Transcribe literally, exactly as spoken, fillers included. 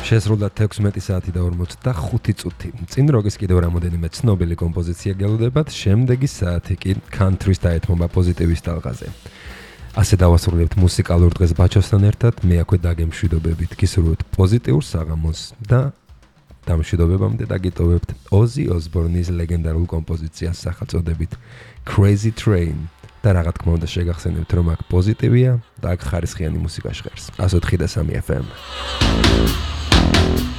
შესრულდა თექვსმეტი საათი და ორმოცდახუთი წუთი. წინ როგის კიდევ რამოდენიმე ცნობილი კომპოზიცია გელოდებათ, შემდეგი საათი კი country-ს დაეთმობა პოზიტივის ტალღაზე. ასე დავასრულებთ მუსიკალურ დღეს ბაჩოსთან ერთად, მე აქვე დაგემშვიდობებით, გისურვებთ პოზიტიურ საღამოს და დამშვიდობებამდე დაგიტოვებთ ოზი ოსბორნის ლეგენდარულ კომპოზიციას სახელწოდებით Crazy Train. და რა თქმა უნდა შეგახსენებთ, რომ აქ პოზიტივია და აქ ხარისხიანი მუსიკა ჟღერს. one oh three point three F M.